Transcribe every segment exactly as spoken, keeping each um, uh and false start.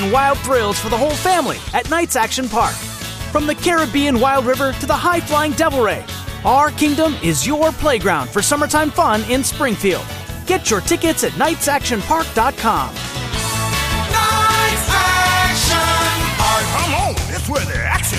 and wild thrills for the whole family at Knights Action Park. From the Caribbean Wild River to the high-flying Devil Ray, our kingdom is your playground for summertime fun in Springfield. Get your tickets at knights action park dot com. Knights Action Park. Come on, that's where the action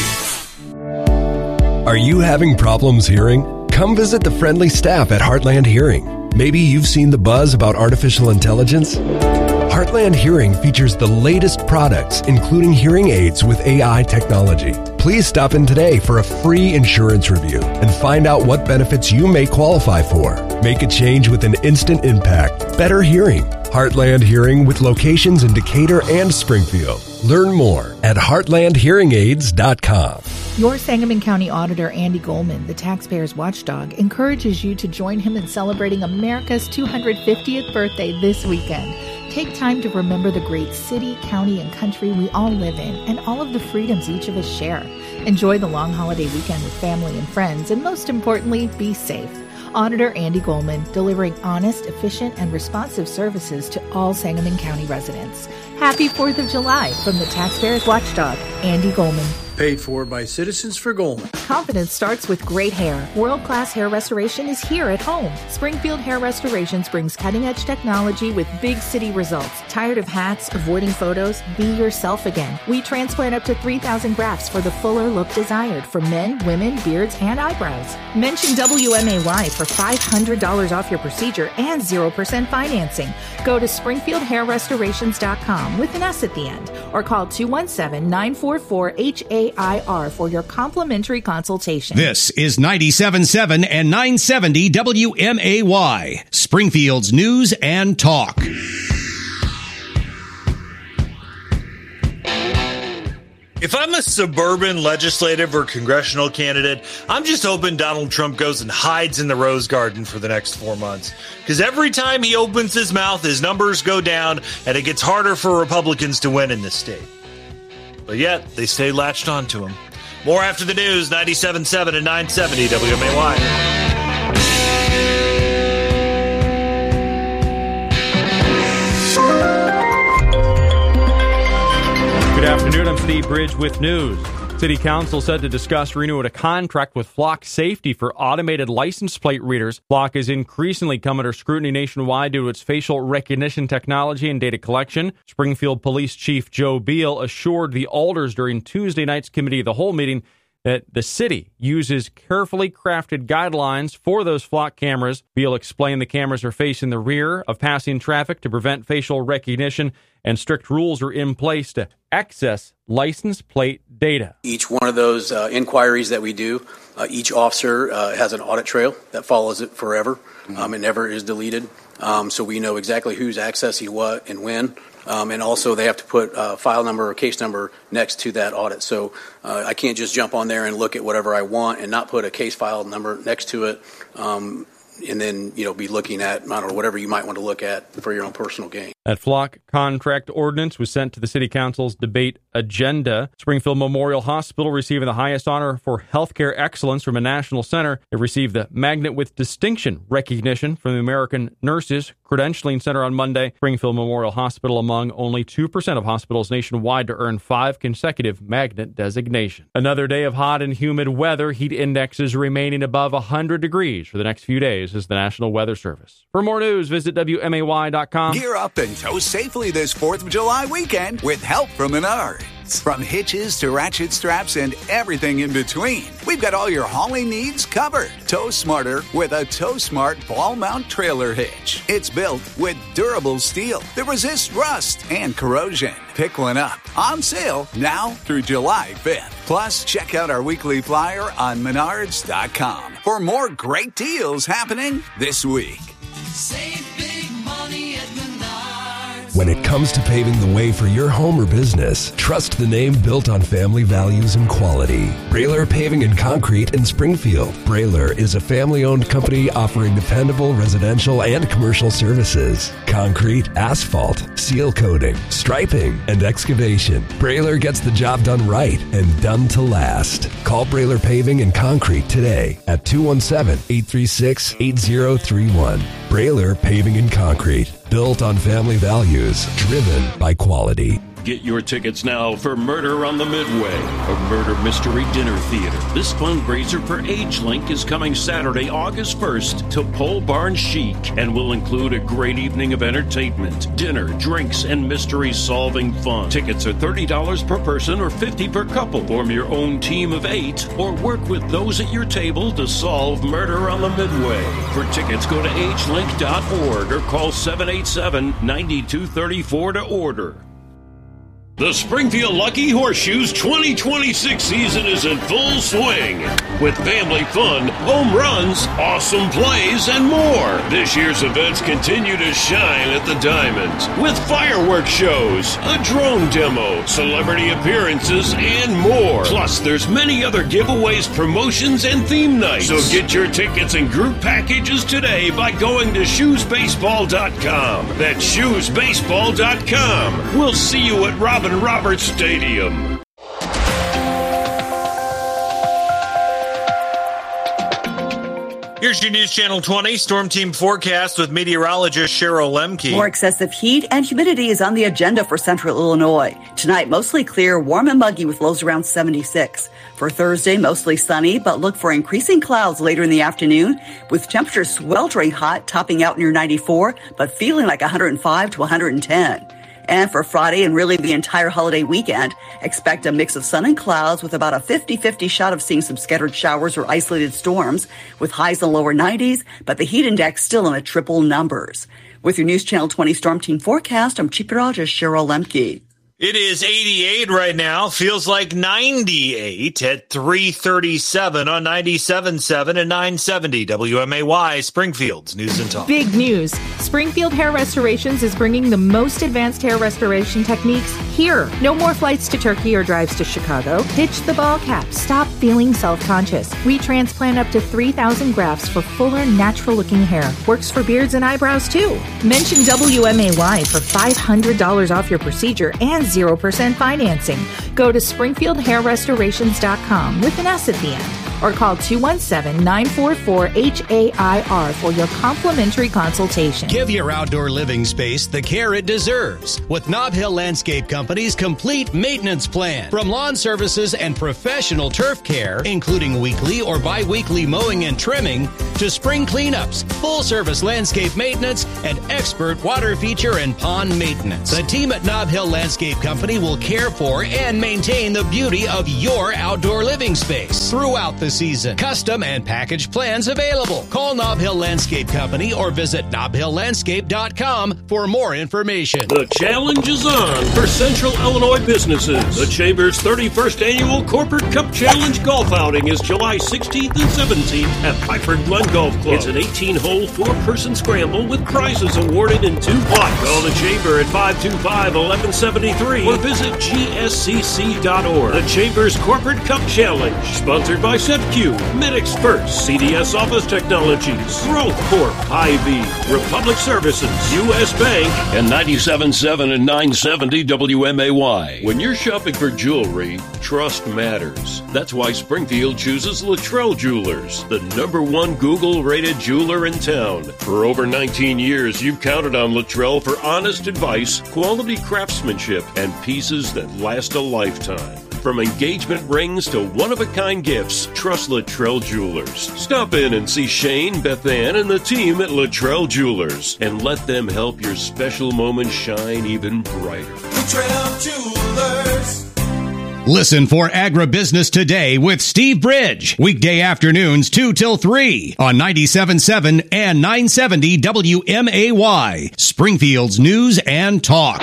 is. Are you having problems hearing? Come visit the friendly staff at Heartland Hearing. Maybe you've seen the buzz about artificial intelligence. Heartland Hearing features the latest products, including hearing aids with A I technology. Please stop in today for a free insurance review and find out what benefits you may qualify for. Make a change with an instant impact. Better hearing. Heartland Hearing with locations in Decatur and Springfield. Learn more at heartland hearing aids dot com. Your Sangamon County Auditor Andy Goldman, the taxpayer's watchdog, encourages you to join him in celebrating America's two hundred fiftieth birthday this weekend. Take time to remember the great city, county, and country we all live in and all of the freedoms each of us share. Enjoy the long holiday weekend with family and friends, and most importantly, be safe. Auditor Andy Goldman, delivering honest, efficient, and responsive services to all Sangamon County residents. Happy fourth of July from the taxpayer's watchdog, Andy Goldman. Paid for by Citizens for Goldman. Confidence starts with great hair. World-class hair restoration is here at home. Springfield Hair Restorations brings cutting-edge technology with big city results. Tired of hats, avoiding photos? Be yourself again. We transplant up to three thousand grafts for the fuller look desired for men, women, beards, and eyebrows. Mention W M A Y for five hundred dollars off your procedure and zero percent financing. Go to springfield hair restorations dot com with an S at the end or call two one seven, nine four four, H A I R for your complimentary consultation. This is ninety-seven point seven and nine seventy W M A Y, Springfield's News and Talk. If I'm a suburban legislative or congressional candidate, I'm just hoping Donald Trump goes and hides in the Rose Garden for the next four months. Because every time he opens his mouth, his numbers go down, and it gets harder for Republicans to win in this state. But yet, they stay latched onto him. More after the news, ninety-seven point seven and nine seventy W M A Y. Good afternoon, I'm Steve Bridge with news. City Council said to discuss renewing a contract with Flock Safety for automated license plate readers. Flock is increasingly come under scrutiny nationwide due to its facial recognition technology and data collection. Springfield Police Chief Joe Beal assured the alders during Tuesday night's Committee of the Whole meeting that the city uses carefully crafted guidelines for those Flock cameras. Beal explained the cameras are facing the rear of passing traffic to prevent facial recognition, and strict rules are in place to access license plate data. Each one of those uh, inquiries that we do, uh, each officer uh, has an audit trail that follows it forever. Mm-hmm. Um, it never is deleted. Um, so we know exactly who's accessing what and when. Um, and also they have to put a file number or case number next to that audit. So uh, I can't just jump on there and look at whatever I want and not put a case file number next to it. Um, and then, you know, be looking at, I don't know, whatever you might want to look at for your own personal gain. That Flock contract ordinance was sent to the City Council's debate agenda. Springfield Memorial Hospital receiving the highest honor for healthcare excellence from a national center. It received the Magnet with Distinction recognition from the American Nurses Credentialing Center on Monday. Springfield Memorial Hospital among only two percent of hospitals nationwide to earn five consecutive Magnet designation. Another day of hot and humid weather. Heat indexes remaining above one hundred degrees for the next few days, as the National Weather Service. For more news, visit W M A Y dot com. Gear up and tow safely this fourth of July weekend with help from Menards. From hitches to ratchet straps and everything in between, we've got all your hauling needs covered. Tow smarter with a Tow Smart ball mount trailer hitch. It's built with durable steel that resists rust and corrosion. Pick one up. On sale now through July fifth. Plus, check out our weekly flyer on menards dot com for more great deals happening this week. Save big money at Menards. When it comes to paving the way for your home or business, trust the name built on family values and quality. Brailer Paving and Concrete in Springfield. Brailer is a family-owned company offering dependable residential and commercial services. Concrete, asphalt, seal coating, striping, and excavation. Brailer gets the job done right and done to last. Call Brailer Paving and Concrete today at two one seven, eight three six, eight zero three one. Brailer Paving and Concrete. Built on family values, driven by quality. Get your tickets now for Murder on the Midway, a murder mystery dinner theater. This fundraiser for AgeLink is coming Saturday, August first to Pole Barn Chic and will include a great evening of entertainment, dinner, drinks, and mystery-solving fun. Tickets are thirty dollars per person or fifty dollars per couple. Form your own team of eight or work with those at your table to solve Murder on the Midway. For tickets, go to age link dot org or call seven eight seven, nine two three four to order. The Springfield Lucky Horseshoes twenty twenty-six season is in full swing with family fun, home runs, awesome plays, and more. This year's events continue to shine at the Diamond with fireworks shows, a drone demo, celebrity appearances, and more. Plus, there's many other giveaways, promotions, and theme nights. So get your tickets and group packages today by going to shoes baseball dot com. That's shoes baseball dot com. We'll see you at Robin Roberts Stadium. Here's your News Channel twenty Storm Team forecast with meteorologist Cheryl Lemke. More excessive heat and humidity is on the agenda for central Illinois. Tonight, mostly clear, warm and muggy with lows around seventy-six. For Thursday, mostly sunny, but look for increasing clouds later in the afternoon with temperatures sweltering hot, topping out near ninety-four, but feeling like one hundred five to one hundred ten. And for Friday and really the entire holiday weekend, expect a mix of sun and clouds with about a fifty-fifty shot of seeing some scattered showers or isolated storms with highs in the lower nineties, but the heat index still in the triple numbers. With your News Channel twenty Storm Team forecast, I'm Chief Meteorologist Cheryl Lemke. It is eighty-eight right now. Feels like ninety-eight at three thirty-seven on ninety-seven point seven and nine seventy W M A Y, Springfield's News and Talk. Big news. Springfield Hair Restorations is bringing the most advanced hair restoration techniques here. No more flights to Turkey or drives to Chicago. Ditch the ball cap. Stop feeling self-conscious. We transplant up to three thousand grafts for fuller, natural-looking hair. Works for beards and eyebrows, too. Mention W M A Y for five hundred dollars off your procedure and zero percent financing. Go to springfield hair restorations dot com with an S at the end or call two one seven, nine four four, H A I R for your complimentary consultation. Give your outdoor living space the care it deserves with Nob Hill Landscape Company's complete maintenance plan. From lawn services and professional turf care, including weekly or bi-weekly mowing and trimming, to spring cleanups, full-service landscape maintenance, and expert water feature and pond maintenance. The team at Nob Hill Landscape Company will care for and maintain the beauty of your outdoor living space throughout the season. Custom and package plans available. Call Nob Hill Landscape Company or visit nob hill landscape dot com for more information. The challenge is on for Central Illinois businesses. The Chamber's thirty-first Annual Corporate Cup Challenge Golf Outing is July sixteenth and seventeenth at Piper Glen Golf Club. It's an eighteen-hole, four-person scramble with prizes awarded in two blocks. Call the Chamber at five two five, one one seven three or visit G S C C dot org. The Chamber's Corporate Cup Challenge, sponsored by SetQ, Medix First, C D S Office Technologies, Growth Corp, Hy-Vee, Republic Services, U S Bank, and ninety-seven point seven and nine seventy W M A Y. When you're shopping for jewelry, trust matters. That's why Springfield chooses Luttrell Jewelers, the number one Google-rated jeweler in town. For over nineteen years, you've counted on Luttrell for honest advice, quality craftsmanship, and pieces that last a lifetime. From engagement rings to one-of-a-kind gifts, trust Luttrell Jewelers. Stop in and see Shane, Beth Ann, and the team at Luttrell Jewelers, and let them help your special moments shine even brighter. Luttrell Jewelers. Listen for Agribusiness Today with Steve Bridge. Weekday afternoons two till three on ninety-seven point seven and nine seventy W M A Y. Springfield's News and Talk.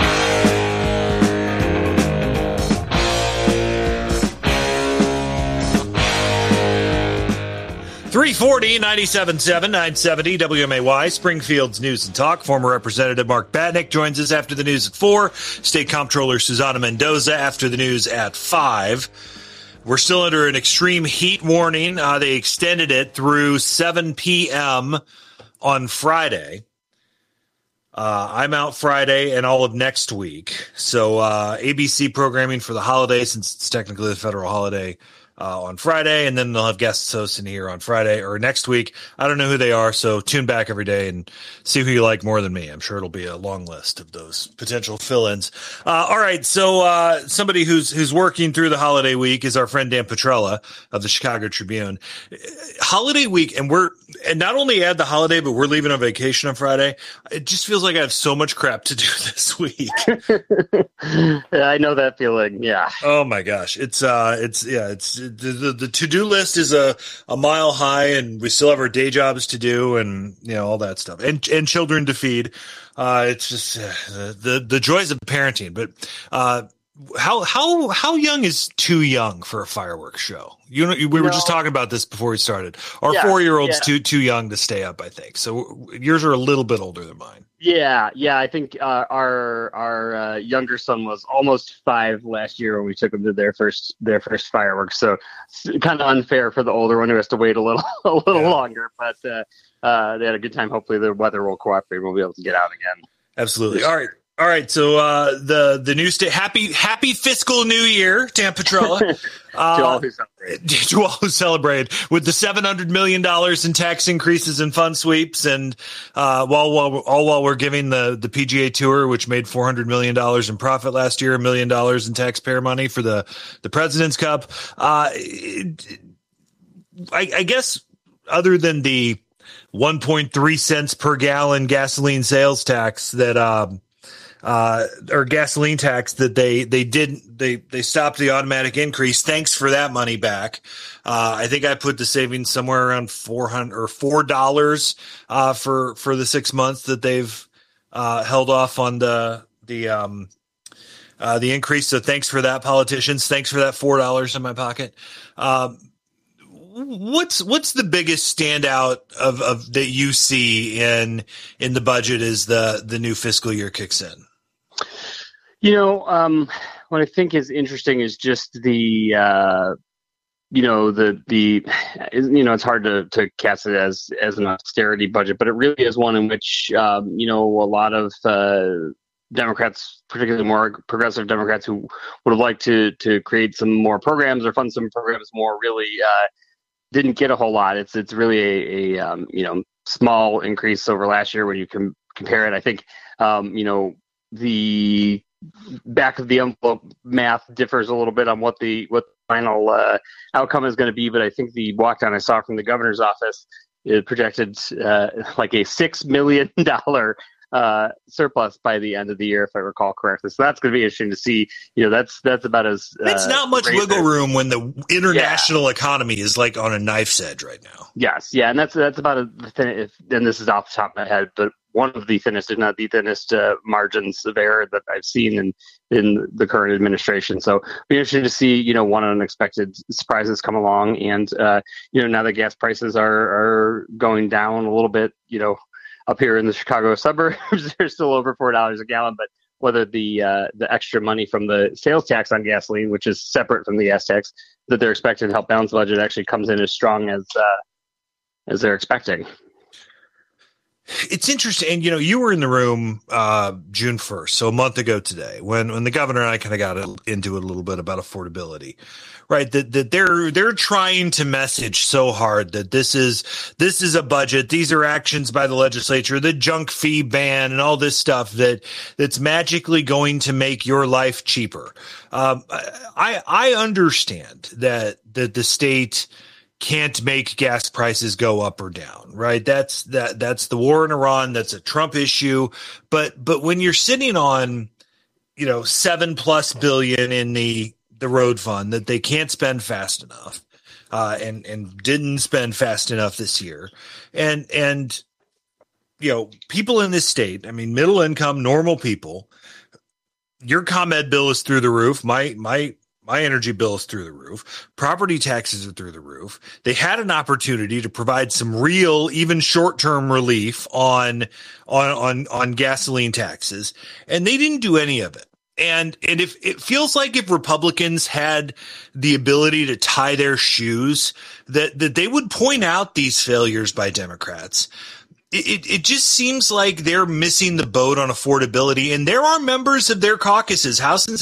three forty, ninety-seven point seven, nine seventy W M A Y, Springfield's News and Talk. Former Representative Mark Batnick joins us after the news at four. State Comptroller Susana Mendoza after the news at five. We're still under an extreme heat warning. Uh, they extended it through seven p.m. on Friday. Uh, I'm out Friday and all of next week. So uh, A B C programming for the holiday, since it's technically a federal holiday, uh, on Friday, and then they'll have guests hosting here on Friday or next week. I don't know who they are, so tune back every day and see who you like more than me. I'm sure it'll be a long list of those potential fill-ins. Uh, all right, so uh, somebody who's who's working through the holiday week is our friend Dan Petrella of the Chicago Tribune. Holiday week, and we're and not only add the holiday, but we're leaving on vacation on Friday. It just feels like I have so much crap to do this week. Yeah, I know that feeling. Yeah. Oh my gosh, it's uh, it's yeah, it's the the, the to do list is a a mile high, and we still have our day jobs to do, and you know all that stuff, and and children to feed. Uh, it's just uh, the the joys of parenting, but uh. How how how young is too young for a fireworks show? You know, we were no. just talking about this before we started. Our yeah, four year old's yeah. too too young to stay up, I think. So yours are a little bit older than mine. Yeah, yeah. I think uh, our our uh, younger son was almost five last year when we took him to their first their first fireworks. So it's kind of unfair for the older one who has to wait a little a little yeah. longer. But uh, uh, they had a good time. Hopefully the weather will cooperate. We'll be able to get out again. Absolutely. All right. All right, so uh, the the new state happy happy fiscal new year, Dan Petrella. Uh, to all who celebrate, to all who celebrate with the seven hundred million dollars in tax increases and fund sweeps, and uh, while while all while we're giving the the P G A Tour, which made four hundred million dollars in profit last year, a million dollars in taxpayer money for the the President's Cup. Uh, it, I, I guess other than the one point three cents per gallon gasoline sales tax that. Um, Uh, or gasoline tax that they, they didn't, they, they stopped the automatic increase. Thanks for that money back. Uh, I think I put the savings somewhere around four hundred or four dollars, uh, for, for the six months that they've, uh, held off on the, the, um, uh, the increase. So thanks for that, politicians. Thanks for that four dollars in my pocket. Um, what's, what's the biggest standout of, of that you see in, in the budget as the, the new fiscal year kicks in? You know, um, what I think is interesting is just the, uh, you know, the, the, you know, it's hard to, to cast it as, as an austerity budget, but it really is one in which, um, you know, a lot of, uh, Democrats, particularly more progressive Democrats who would have liked to, to create some more programs or fund some programs more really, uh, didn't get a whole lot. It's, it's really a, a, um, you know, small increase over last year when you can compare it. I think, um, you know, the back of the envelope math differs a little bit on what the what the final uh, outcome is going to be, but I think the walk down I saw from the governor's office it projected uh, like a six million dollar uh, surplus by the end of the year, if I recall correctly. So that's going to be interesting to see. You know, that's that's about as uh, it's not much wiggle room when the international yeah. economy is like on a knife's edge right now. Yes, yeah, and that's that's about a thin. If, and this is off the top of my head, but one of the thinnest, if not the thinnest, uh, margins of error that I've seen in in the current administration. So it'll be interesting to see, you know, one unexpected surprises come along, and uh, you know, now that gas prices are are going down a little bit, you know, up here in the Chicago suburbs, they're still over four dollars a gallon, but whether the uh, the extra money from the sales tax on gasoline, which is separate from the gas tax, that they're expecting to help balance the budget, actually comes in as strong as uh, as they're expecting. It's interesting. And, you know, you were in the room uh, June first, so a month ago today, when, when the governor and I kind of got into it a little bit about affordability, right? That, that they're, they're trying to message so hard that this is, this is a budget. These are actions by the legislature, the junk fee ban and all this stuff that, that's magically going to make your life cheaper. Um, I, I understand that, that the state can't make gas prices go up or down, right? That's that that's the war in Iran. That's a Trump issue. But but when you're sitting on, you know, seven plus billion in the the road fund that they can't spend fast enough, uh, and and didn't spend fast enough this year, and and you know, people in this state, I mean, middle income, normal people, your ComEd bill is through the roof. My my My energy bill is through the roof. Property taxes are through the roof. They had an opportunity to provide some real, even short-term relief on, on, on, on gasoline taxes, and they didn't do any of it. And, and if it feels like if Republicans had the ability to tie their shoes, that, that they would point out these failures by Democrats. It, it just seems like they're missing the boat on affordability, and there are members of their caucuses, House and Senate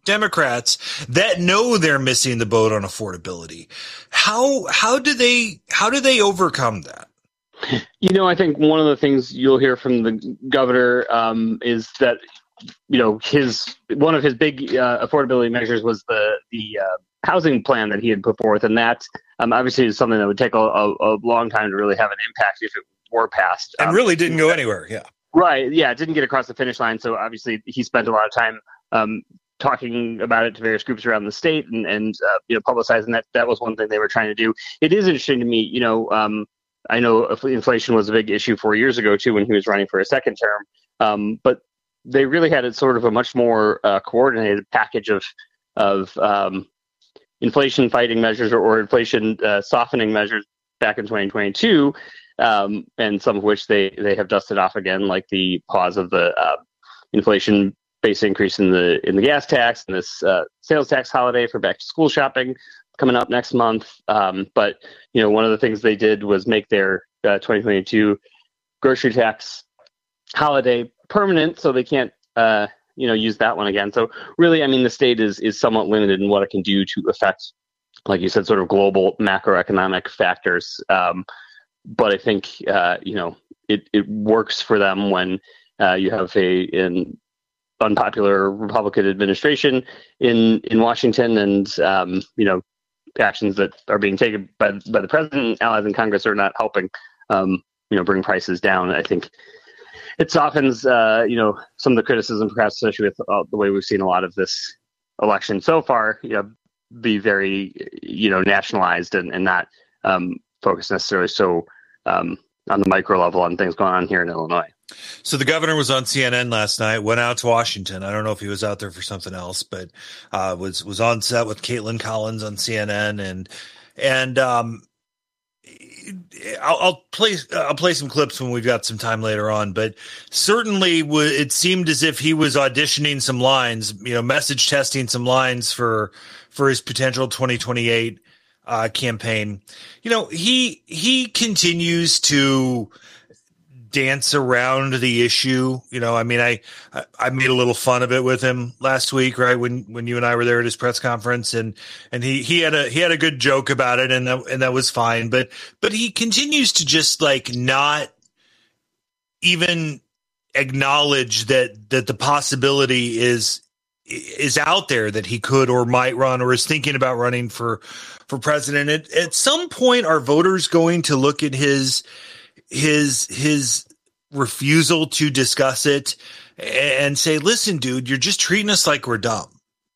Democrats that know they're missing the boat on affordability. How how do they how do they overcome that? You know, I think one of the things you'll hear from the governor um, is that, you know, his one of his big uh, affordability measures was the the uh, housing plan that he had put forth, and that um, obviously is something that would take a, a, a long time to really have an impact if it were passed. And um, really didn't go anywhere. Yeah, right. Yeah, it didn't get across the finish line. So obviously he spent a lot of time um, talking about it to various groups around the state and and uh, you know, publicizing that. That was one thing they were trying to do. It is interesting to me, you know. Um, I know inflation was a big issue four years ago too when he was running for a second term, um, but they really had it sort of a much more uh, coordinated package of of um, inflation fighting measures or, or inflation uh, softening measures back in twenty twenty-two, um, and some of which they, they have dusted off again, like the pause of the uh, inflation based increase in the in the gas tax and this uh, sales tax holiday for back to school shopping coming up next month. Um, but you know, one of the things they did was make their uh, twenty twenty-two grocery tax holiday permanent, so they can't uh, you know use that one again. So really, I mean, the state is is somewhat limited in what it can do to affect, like you said, sort of global macroeconomic factors. Um, but I think uh, you know it it works for them when uh, you have a an unpopular Republican administration in in Washington, and um, you know. actions that are being taken by by the president and allies in Congress are not helping, um, you know, bring prices down. I think it softens, uh, you know, some of the criticism, perhaps, especially with uh, the way we've seen a lot of this election so far, you know, be very, you know, nationalized and, and not um, focused necessarily so um, on the micro level on things going on here in Illinois. So the governor was on C N N last night, went out to Washington. I don't know if he was out there for something else, but uh, was was on set with Caitlin Collins on C N N, and and um, I'll, I'll play I'll play some clips when we've got some time later on. But certainly, w- it seemed as if he was auditioning some lines, you know, message testing some lines for for his potential twenty twenty-eight uh, campaign. You know, he he continues to dance around the issue. You know, I mean, I, I made a little fun of it with him last week, right? When, when you and I were there at his press conference, and, and he, he had a, he had a good joke about it, and that, and that was fine. But, but he continues to just like not even acknowledge that, that the possibility is, is out there that he could or might run or is thinking about running for, for president. At, at some point, are voters going to look at his, his his refusal to discuss it and say, listen, dude, you're just treating us like we're dumb?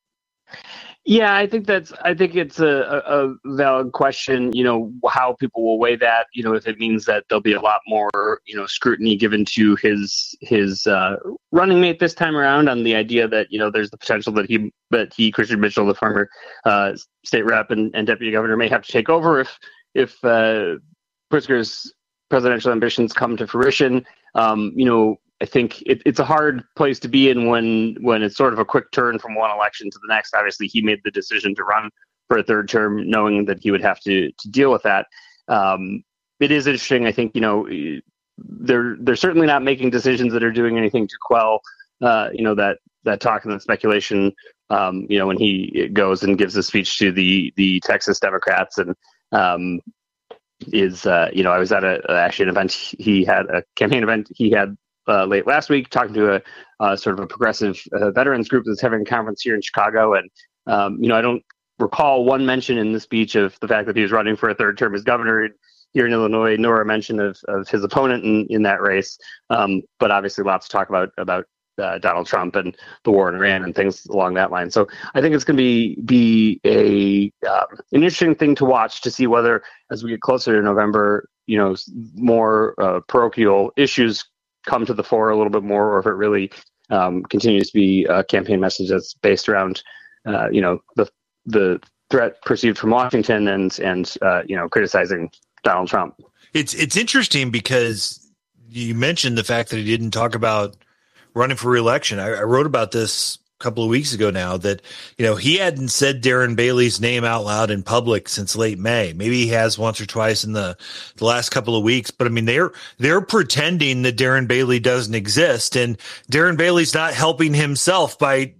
Yeah, I think that's I think it's a, a valid question, you know, how people will weigh that, you know, if it means that there'll be a lot more, you know, scrutiny given to his his uh, running mate this time around on the idea that, you know, there's the potential that he that he, Christian Mitchell, the former uh, state rep and, and deputy governor, may have to take over if if uh, Pritzker's presidential ambitions come to fruition. Um, you know, I think it, it's a hard place to be in when when it's sort of a quick turn from one election to the next. Obviously, he made the decision to run for a third term, knowing that he would have to to deal with that. Um, it is interesting. I think, you know, they're they're certainly not making decisions that are doing anything to quell, uh, you know, that that talk and that speculation. Um, you know, when he goes and gives a speech to the the Texas Democrats and um, is, uh, you know, I was at a, actually an event he had, a campaign event he had uh, late last week, talking to a uh, sort of a progressive uh, veterans group that's having a conference here in Chicago. And, um, you know, I don't recall one mention in the speech of the fact that he was running for a third term as governor here in Illinois, nor a mention of, of his opponent in, in that race. Um, but obviously lots to talk about, about uh, Donald Trump and the war in Iran and things along that line. So I think it's going to be be a um, an interesting thing to watch to see whether, as we get closer to November, you know, more uh, parochial issues come to the fore a little bit more, or if it really um, continues to be a campaign message that's based around, uh, you know, the the threat perceived from Washington and and uh, you know, criticizing Donald Trump. It's it's interesting because you mentioned the fact that he didn't talk about running for re-election. I, I wrote about this a couple of weeks ago now, that, you know, he hadn't said Darren Bailey's name out loud in public since late May. Maybe he has once or twice in the, the last couple of weeks, but I mean, they're, they're pretending that Darren Bailey doesn't exist, and Darren Bailey's not helping himself by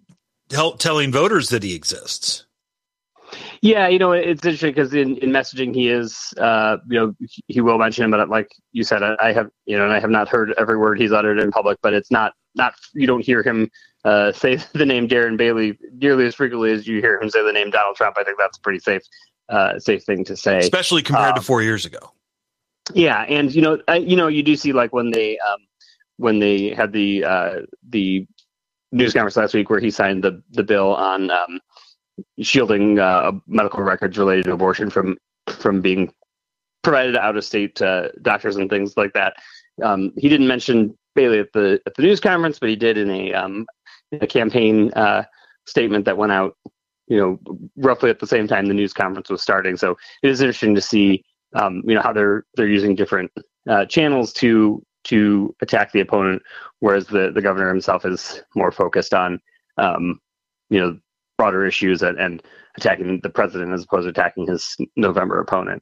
help telling voters that he exists. Yeah, you know, it's interesting because in, in messaging he is, uh, you know, he will mention him, but like you said, I, I have, you know, and I have not heard every word he's uttered in public, but it's not, not, you don't hear him uh, say the name Darren Bailey nearly as frequently as you hear him say the name Donald Trump. I think that's a pretty safe, uh, safe thing to say. Especially compared um, to four years ago. Yeah. And, you know, I, you know, you do see like when they, um, when they had the, uh, the news conference last week where he signed the, the bill on, um, shielding uh, medical records related to abortion from from being provided to out-of-state uh, doctors and things like that. Um, he didn't mention Bailey at the at the news conference, but he did in a um, in a campaign uh, statement that went out, you know, roughly at the same time the news conference was starting. So it is interesting to see, um, you know, how they're they're using different uh, channels to to attack the opponent, whereas the the governor himself is more focused on, um, you know, broader issues and, and attacking the president as opposed to attacking his November opponent.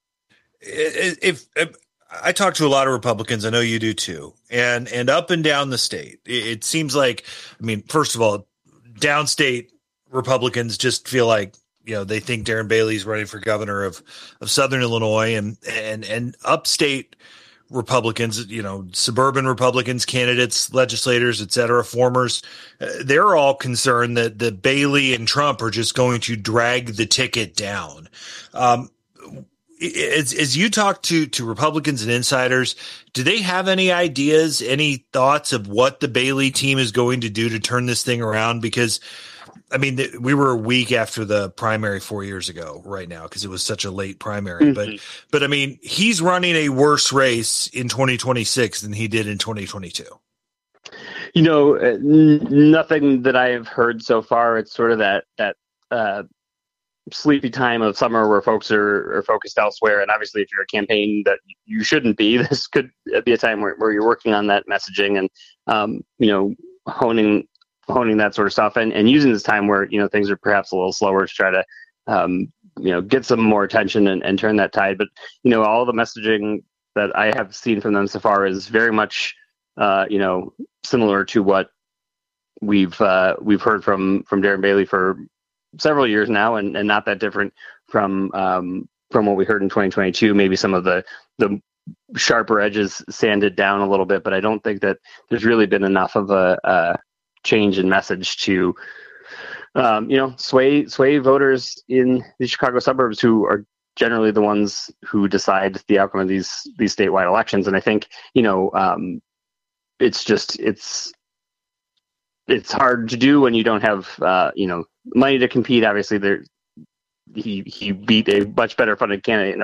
If, if, if I talk to a lot of Republicans, I know you do too, and and up and down the state, it, it seems like, I mean, first of all, downstate Republicans just feel like, you know, they think Darren Bailey's running for governor of of Southern Illinois, and and and upstate Republicans, you know, suburban Republicans, candidates, legislators, et cetera, formers, uh, they're all concerned that the Bailey and Trump are just going to drag the ticket down. Um, as, as you talk to, to Republicans and insiders, do they have any ideas, any thoughts of what the Bailey team is going to do to turn this thing around? Because I mean, th- we were a week after the primary four years ago right now because it was such a late primary. Mm-hmm. But, but I mean, he's running a worse race in twenty twenty-six than he did in twenty twenty-two. You know, uh, n- nothing that I've heard so far. It's sort of that that uh, sleepy time of summer where folks are, are focused elsewhere. And obviously, if you're a campaign that you shouldn't be, this could be a time where, where you're working on that messaging and, um, you know, honing honing that sort of stuff and, and using this time where, you know, things are perhaps a little slower to try to, um, you know, get some more attention and, and turn that tide. But, you know, all the messaging that I have seen from them so far is very much, uh, you know, similar to what we've, uh, we've heard from, from Darren Bailey for several years now, and, and not that different from, um, from what we heard in twenty twenty-two. Maybe some of the, the sharper edges sanded down a little bit, but I don't think that there's really been enough of a, uh, change in message to, um, you know, sway sway voters in the Chicago suburbs who are generally the ones who decide the outcome of these these statewide elections. And I think, you know, um, it's just it's it's hard to do when you don't have uh, you know, money to compete. Obviously, there he he beat a much better funded candidate in a